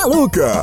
Maluca.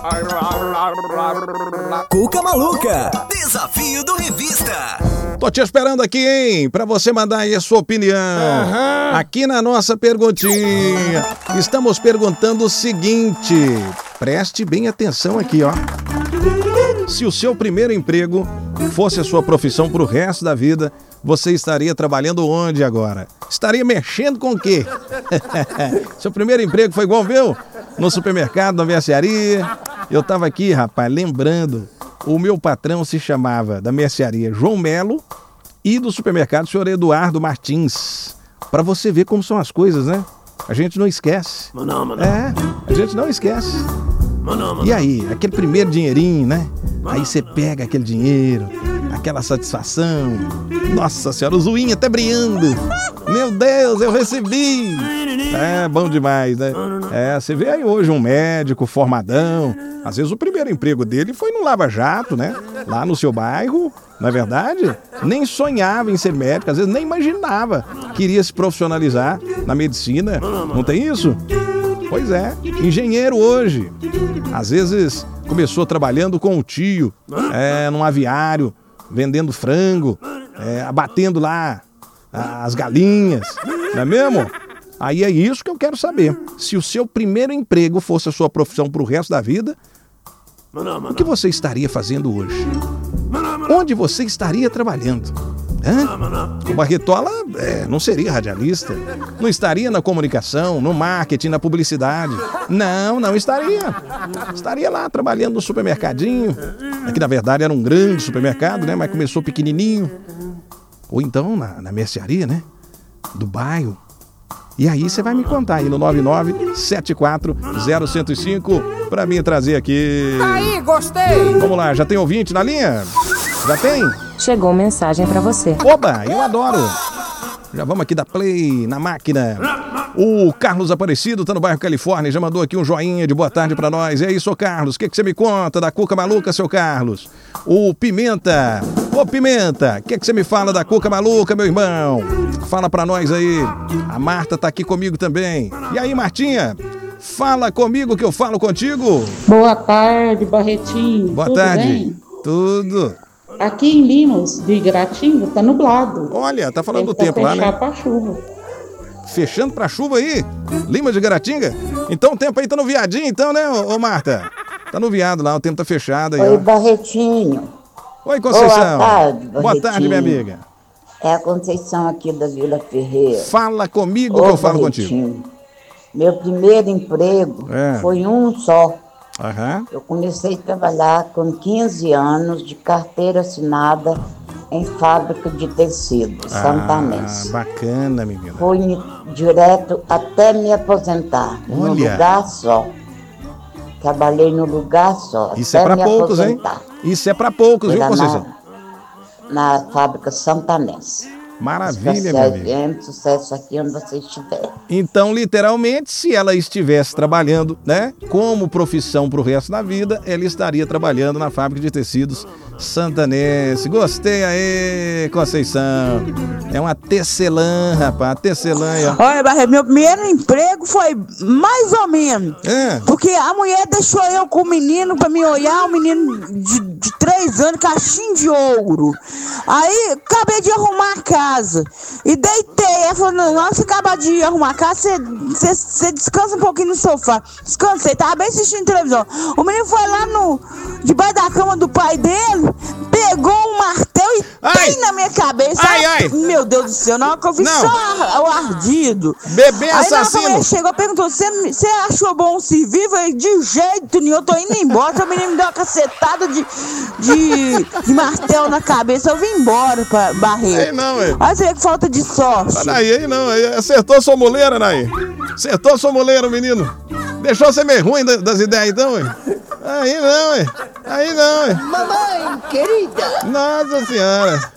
Cuca Maluca. Desafio do Revista. Tô te esperando aqui, hein? Pra você mandar aí a sua opinião. Aqui na nossa perguntinha. Estamos perguntando o seguinte. Preste bem atenção aqui, ó. Se o seu primeiro emprego fosse a sua profissão pro resto da vida, você estaria trabalhando onde agora? Estaria mexendo com o quê? Seu primeiro emprego foi igual o meu? No supermercado, na mercearia. Eu tava aqui, rapaz, lembrando. O meu patrão se chamava da mercearia João Melo e do supermercado senhor Eduardo Martins. Pra você ver como são as coisas, né? A gente não esquece. A gente não esquece. E aí, aquele primeiro dinheirinho, né? Aí você pega aquele dinheiro, aquela satisfação. Nossa senhora, o zoinho até brilhando. Meu Deus, eu recebi. É, bom demais, né? É, você vê aí hoje um médico formadão. Às vezes o primeiro emprego dele foi no Lava Jato, né? Lá no seu bairro, não é verdade? Nem sonhava em ser médico, às vezes nem imaginava que iria se profissionalizar na medicina. Não tem isso? Pois é, engenheiro hoje. Às vezes começou trabalhando com o tio, num aviário, vendendo frango, abatendo lá as galinhas, não é mesmo? Aí é isso que eu quero saber. Se o seu primeiro emprego fosse a sua profissão pro resto da vida, o que você estaria fazendo hoje? Onde você estaria trabalhando? O Barretola não seria radialista, não estaria na comunicação, no marketing, na publicidade. Não estaria. Estaria lá trabalhando no supermercadinho, que na verdade era um grande supermercado, né? Mas começou pequenininho. Ou então na mercearia, né? Do bairro. E aí você vai me contar aí no 99740105 pra mim trazer aqui. Aí, gostei! Vamos lá, já tem ouvinte na linha? Já tem? Chegou mensagem pra você. Oba, eu adoro. Já vamos aqui dar play na máquina. O Carlos Aparecido tá no bairro Califórnia, já mandou aqui um joinha de boa tarde pra nós. E aí, seu Carlos, o que você me conta da Cuca Maluca, seu Carlos? O Pimenta. Ô, Pimenta, o que você me fala da Cuca Maluca, meu irmão? Fala pra nós aí. A Marta tá aqui comigo também. E aí, Martinha? Fala comigo que eu falo contigo. Boa tarde, Barretinho. Boa Tudo tarde. bem? Tudo. Aqui em Limos, de Gratinga, tá nublado. Olha, tá falando do tempo lá, né? Pra chuva. Fechando pra chuva aí? Lima de Garatinga? Então o tempo aí tá no viadinho, então, né, ô Marta? Tá no viado lá, o tempo tá fechado aí, Oi, ó. Barretinho. Oi, Conceição. Boa tarde, Barretinho. Boa tarde, minha amiga. É a Conceição aqui da Vila Ferreira. Fala comigo que eu falo contigo. Meu primeiro emprego foi um só. Eu comecei a trabalhar com 15 anos de carteira assinada em fábrica de tecido, santanense. Bacana, menina. Fui direto até me aposentar, num lugar só. Trabalhei no lugar só. Isso é pra poucos, hein? Isso é pra poucos, viu, Conceição? Na fábrica santanense. Maravilha, minha amiga. Sucesso aqui onde você estiver. Então, literalmente, se ela estivesse trabalhando, né, como profissão pro resto da vida, ela estaria trabalhando na fábrica de tecidos santanense. Gostei aí, Conceição. É uma tecelã, rapaz, tecelã. Olha, Barreto, meu primeiro emprego foi mais ou menos. Porque a mulher deixou eu com o menino pra me olhar, um menino de 3 anos, cachinho de ouro. Aí, acabei de arrumar a casa. E deitei. Ela falou, não, você acaba de arrumar a casa, você descansa um pouquinho no sofá. Descansei, tava bem assistindo televisão. O menino foi lá debaixo da cama do pai dele, pegou um martelo e tem na minha cabeça. Meu Deus do céu, na hora que eu vi só o ardido. Bebê assassino. Aí na hora que ele chegou, perguntou, você achou bom se vivo? Eu, de jeito nenhum, eu tô indo embora. O menino me deu uma cacetada de martelo na cabeça. Eu vim embora pra Barreto. Aí não, ué. Aí você vê que falta de sorte. Aí não, acertou a sua muleira, Naí. Acertou a sua muleira, menino. Deixou você meio ruim das ideias, então, ué. Aí não, ué. Mamãe, querida. Nossa senhora.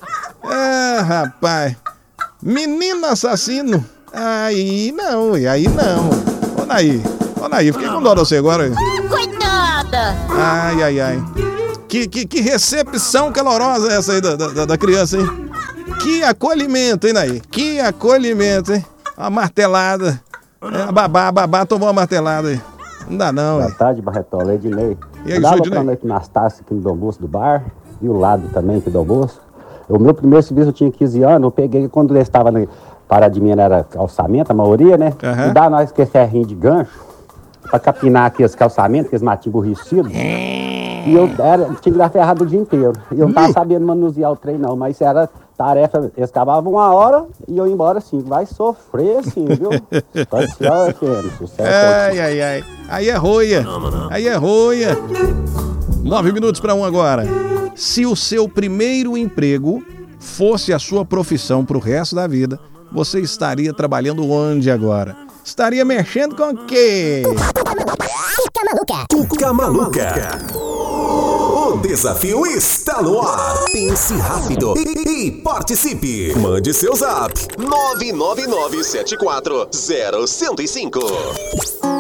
Rapaz. Menino assassino. Aí não. Ô, Naí, fiquei com dó de você agora, ué. Coitada. Ai. Que recepção calorosa essa aí da criança, hein? Que acolhimento, hein, Naí? Que acolhimento, hein? Uma martelada. A babá tomou uma martelada aí. Não dá não, Boa tarde, Barretola, Ednei. E aí, dá Ednei? pra noite nas taças aqui no Dom Bosco do bar, e o lado também aqui do Dom Bosco. O meu primeiro serviço eu tinha 15 anos, eu peguei quando ele estava na parada de minha era calçamento, a maioria, né? E dá nós que é ferrinho de gancho, pra capinar aqueles calçamentos, aqueles matinhos burricidos. E eu tinha que dar ferrado o dia inteiro. E eu não tava sabendo manusear o trem não, mas era tarefa, eles cavavam 1 hora e eu ia embora assim. Vai sofrer assim, viu? Pode ser, sucesso. Ai. Aí é roia. Aí é roia. 9 minutos para 1 agora. Se o seu primeiro emprego fosse a sua profissão pro resto da vida, você estaria trabalhando onde agora? Estaria mexendo com o quê? Cuca Maluca. O desafio está no ar. Pense rápido e participe. Mande seu zap 999740105.